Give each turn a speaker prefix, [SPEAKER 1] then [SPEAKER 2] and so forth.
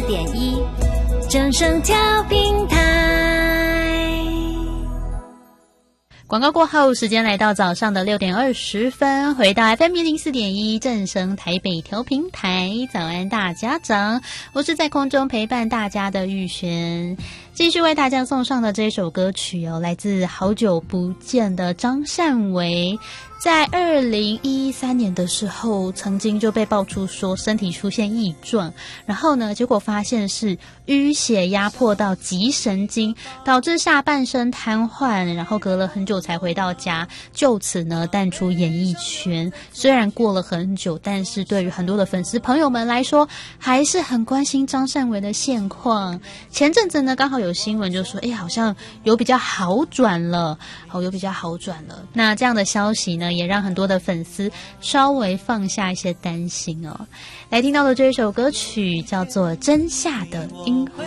[SPEAKER 1] 104.1正声调频台。
[SPEAKER 2] 广告过后，时间来到早上的6点20分，回到 FM 104.1正声台北调频台，早安大家长，我是在空中陪伴大家的玉璇，继续为大家送上的这首歌曲来自好久不见的张善为。在2013年的时候，曾经就被爆出说身体出现异状，然后呢，结果发现是淤血压迫到脊神经，导致下半身瘫痪，然后隔了很久才回到家，就此呢淡出演艺圈。虽然过了很久，但是对于很多的粉丝朋友们来说，还是很关心张善为的现况。前阵子呢，刚好有新闻就说，好像有比较好转了，有比较好转了。那这样的消息呢，也让很多的粉丝稍微放下一些担心哦。来听到的这一首歌曲叫做《真夏的樱花》。